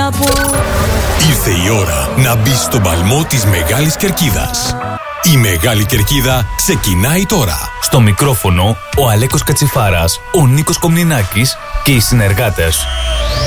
κάπου. Ήρθε η ώρα να μπεις στον παλμό της Μεγάλης Κερκίδας. Η Μεγάλη Κερκίδα ξεκινάει τώρα. Στο μικρόφωνο ο Αλέκος Κατσιφάρας, ο Νίκος Κομνηνάκης και οι συνεργάτες.